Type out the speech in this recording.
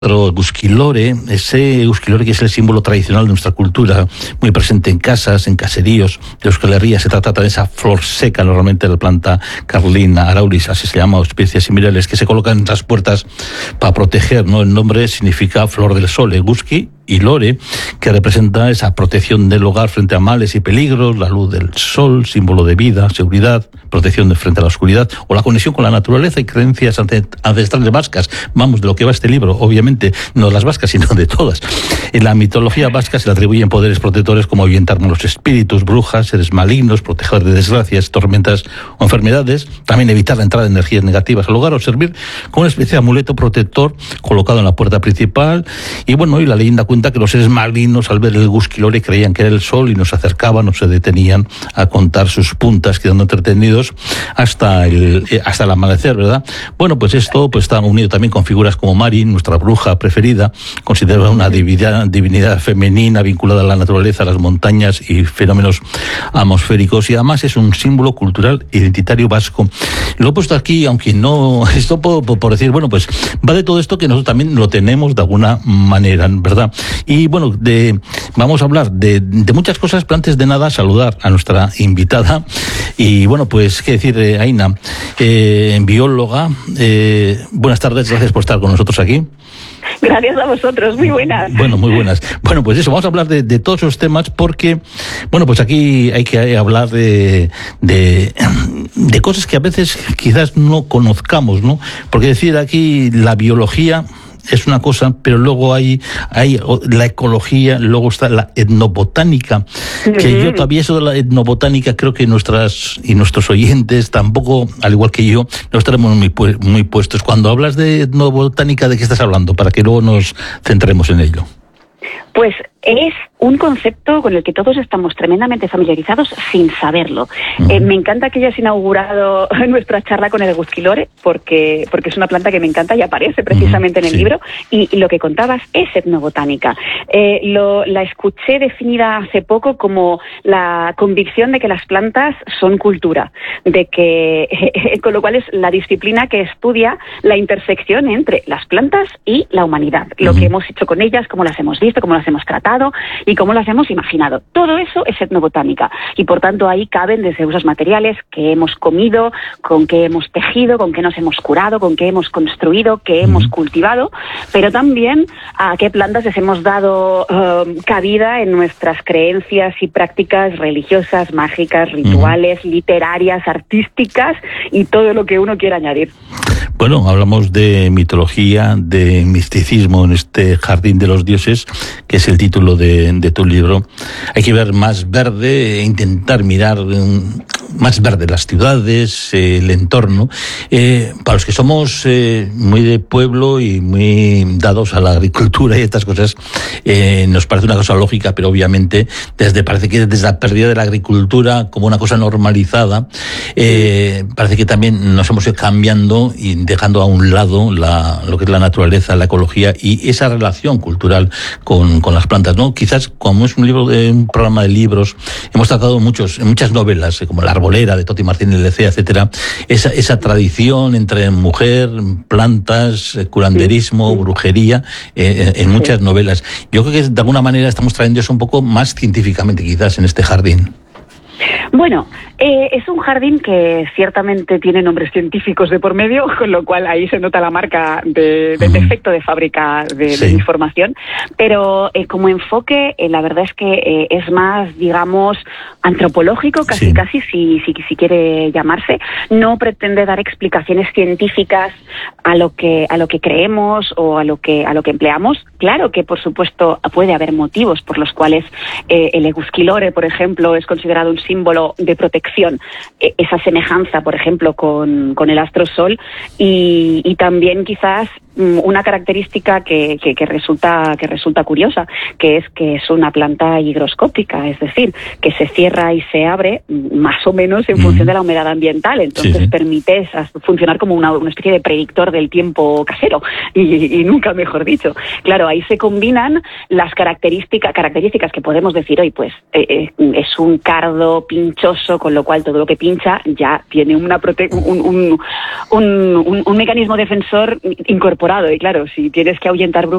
Pero Eusquilore, ese Eusquilore que es el símbolo tradicional de nuestra cultura, muy presente en casas, en caseríos, de Euskal Herria, se trata de esa flor seca, normalmente de la planta Carlina araulis, así se llama, o especies similares, que se colocan en las puertas para proteger, ¿no? El nombre significa flor del sol, Eguzki, y Lore, que representa esa protección del hogar frente a males y peligros, la luz del sol, símbolo de vida, seguridad, protección frente a la oscuridad, o la conexión con la naturaleza y creencias ancestrales vascas. Vamos, de lo que va este libro, obviamente, no de las vascas, sino de todas. En la mitología vasca se le atribuyen poderes protectores como ahuyentar malos espíritus, brujas, seres malignos, proteger de desgracias, tormentas o enfermedades, también evitar la entrada de energías negativas al hogar o servir como una especie de amuleto protector colocado en la puerta principal. Y bueno, y la leyenda cuenta que los seres malignos al ver el Eusquilore creían que era el sol y no se acercaban o se detenían a contar sus puntas, quedando entretenidos hasta el amanecer, ¿verdad? Bueno, pues esto pues está unido también con figuras como Marin, nuestra bruja preferida, considerada una divinidad femenina vinculada a la naturaleza, a las montañas y fenómenos atmosféricos, y además es un símbolo cultural identitario vasco. Lo he puesto aquí, aunque no, esto por decir, bueno, pues va de todo esto que nosotros también lo tenemos de alguna manera, ¿verdad? Y bueno, vamos a hablar de muchas cosas, pero antes de nada saludar a nuestra invitada. Y bueno, pues qué decir, Aina, bióloga, buenas tardes, gracias por estar con nosotros aquí. Gracias a vosotros, muy buenas. Bueno, muy buenas. Bueno, pues eso, vamos a hablar de todos esos temas porque, bueno, pues aquí hay que hablar de cosas que a veces quizás no conozcamos, ¿no? Porque decir aquí la biología es una cosa, pero luego hay la ecología, luego está la etnobotánica, que yo todavía eso de la etnobotánica creo que nuestros oyentes tampoco, al igual que yo, no estaremos muy puestos. Cuando hablas de etnobotánica, ¿de qué estás hablando? Para que luego nos centremos en ello. Pues es un concepto con el que todos estamos tremendamente familiarizados sin saberlo. Me encanta que hayas inaugurado nuestra charla con el Eusquilore, porque es una planta que me encanta y aparece precisamente en el libro, y lo que contabas es etnobotánica. La escuché definida hace poco como la convicción de que las plantas son cultura, de que con lo cual es la disciplina que estudia la intersección entre las plantas y la humanidad, lo que hemos hecho con ellas, cómo las hemos visto, cómo las hemos tratado y cómo las hemos imaginado. Todo eso es etnobotánica y por tanto ahí caben desde usos materiales que hemos comido, con que hemos tejido, con que nos hemos curado, con que hemos construido, que hemos cultivado, pero también a qué plantas les hemos dado cabida en nuestras creencias y prácticas religiosas, mágicas, rituales, literarias, artísticas y todo lo que uno quiera añadir. Bueno, hablamos de mitología, de misticismo en este Jardín de los Dioses, que es el título de tu libro. Hay que ver más verde, intentar mirar más verde las ciudades, el entorno. Para los que somos muy de pueblo y muy dados a la agricultura y estas cosas, nos parece una cosa lógica, pero obviamente parece que desde la pérdida de la agricultura como una cosa normalizada, parece que también nos hemos ido cambiando y dejando a un lado lo que es la naturaleza, la ecología y esa relación cultural con las plantas, ¿no? Quizás como es un programa de libros, hemos tratado muchas novelas, como La Arbolera de Toti Martínez Lecea, etcétera, esa tradición entre mujer, plantas, curanderismo, brujería, en muchas novelas. Yo creo que de alguna manera estamos trayendo eso un poco más científicamente quizás en este jardín. Bueno, es un jardín que ciertamente tiene nombres científicos de por medio, con lo cual ahí se nota la marca de defecto de fábrica de información, pero como enfoque la verdad es que es más, digamos, antropológico, casi si quiere llamarse. No pretende dar explicaciones científicas a lo que creemos o a lo que empleamos. Claro que por supuesto puede haber motivos por los cuales el Eusquilore, por ejemplo, es considerado un símbolo de protección, esa semejanza, por ejemplo, con el astro sol y también quizás una característica que resulta curiosa, que es una planta higroscópica, es decir, que se cierra y se abre más o menos en función de la humedad ambiental, entonces permite funcionar como una especie de predictor del tiempo casero y nunca mejor dicho. Claro, ahí se combinan las características que podemos decir hoy, pues es un cardo pinchado pinchoso, con lo cual todo lo que pincha ya tiene un mecanismo defensor incorporado. Y claro, si tienes que ahuyentar